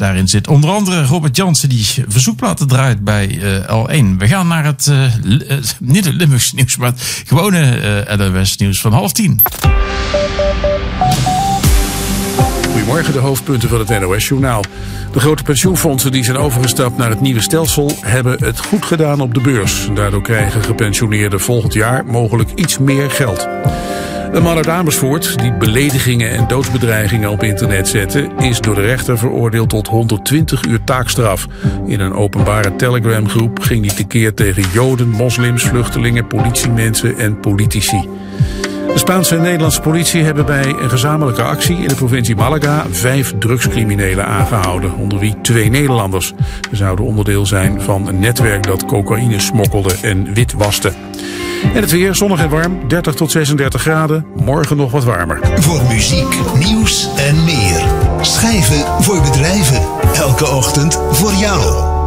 daarin zit. Onder andere Robert Jansen die verzoekplaten draait bij L1. We gaan naar het, niet het Limburgs nieuws, maar het gewone LOS nieuws van 9:30. Goedemorgen, de hoofdpunten van het NOS-journaal. De grote pensioenfondsen die zijn overgestapt naar het nieuwe stelsel hebben het goed gedaan op de beurs. Daardoor krijgen gepensioneerden volgend jaar mogelijk iets meer geld. Een man uit Amersfoort die beledigingen en doodsbedreigingen op internet zette, is door de rechter veroordeeld tot 120 uur taakstraf. In een openbare Telegram-groep ging hij tekeer tegen Joden, moslims, vluchtelingen, politiemensen en politici. De Spaanse en Nederlandse politie hebben bij een gezamenlijke actie in de provincie Malaga 5 drugscriminelen aangehouden, onder wie 2 Nederlanders. Ze zouden onderdeel zijn van een netwerk dat cocaïne smokkelde en witwaste. En het weer, zonnig en warm, 30 tot 36 graden, morgen nog wat warmer. Voor muziek, nieuws en meer. Schijven voor bedrijven, elke ochtend voor jou.